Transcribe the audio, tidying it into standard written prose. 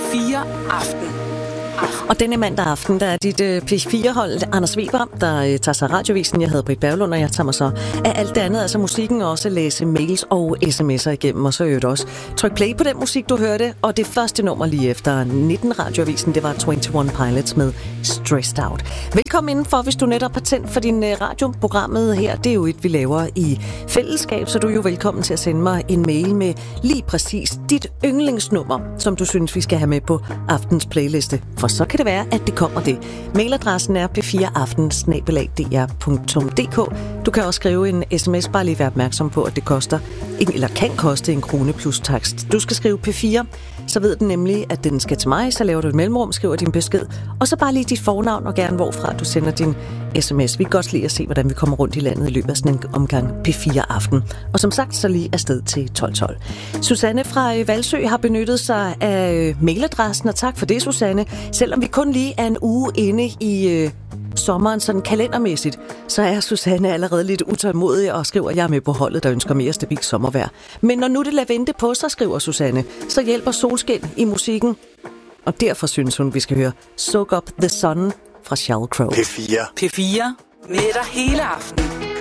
P4 Aften. Og denne mandag aften, der er dit P4-hold, Anders Weber, der tager sig radiovisen. Jeg hedder Britt Berglund, og jeg tager mig så af alt det andet, altså musikken, og også læse mails og sms'er igennem. Og så øvrigt også tryk play på den musik, du hørte. Og det første nummer lige efter 19 radioavisen, det var 21 Pilots med Stressed Out. Velkommen indenfor, hvis du netop har tændt for din radioprogrammet her. Det er jo et, vi laver i fællesskab, så du er jo velkommen til at sende mig en mail med lige præcis dit yndlingsnummer, som du synes, vi skal have med på aftens playliste. For så kan det være, at det kommer det. Mailadressen er p4aften@dr.dk. Du kan også skrive en sms, bare lige være opmærksom på, at det koster, eller kan koste 1 krone plus takst. Du skal skrive P4, så ved den nemlig, at den skal til mig, så laver du et mellemrum, skriver din besked, og så bare lige dit fornavn, og gerne hvorfra du sender din sms. Vi kan godt lide at se, hvordan vi kommer rundt i landet i løbet af sådan en omgang P4 Aften. Og som sagt, så lige afsted til 12:12. Susanne fra Valsø har benyttet sig af mailadressen, og tak for det, Susanne. Selvom vi kun lige er en uge inde i sommeren sådan kalendermæssigt, så er Susanne allerede lidt utålmodig og skriver, at jeg er med på holdet, der ønsker mere stabilt sommervejr. Men når nu det lader vente på sig, skriver Susanne, så hjælper solskin i musikken. Og derfor synes hun, vi skal høre Soak Up the Sun fra Sheryl Crow. P4 med dig hele aften.